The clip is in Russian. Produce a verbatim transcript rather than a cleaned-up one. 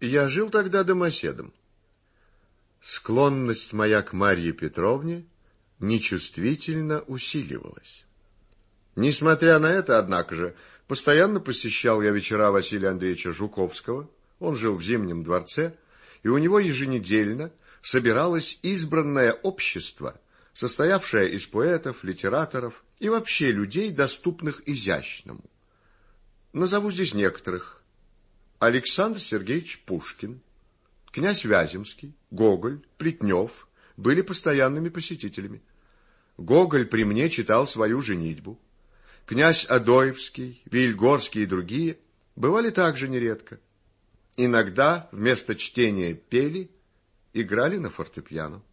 Я жил тогда домоседом. Склонность моя к Марье Петровне нечувствительно усиливалась. Несмотря на это, однако же, постоянно посещал я вечера Василия Андреевича Жуковского, он жил в Зимнем дворце, и у него еженедельно собиралось избранное общество, состоявшее из поэтов, литераторов и вообще людей, доступных изящному. Назову здесь некоторых. Александр Сергеевич Пушкин, князь Вяземский, Гоголь, Плетнев были постоянными посетителями. Гоголь при мне читал свою «Женитьбу». Князь Адоевский, Вильгорский и другие бывали также нередко. Иногда вместо чтения пели, играли на фортепиано.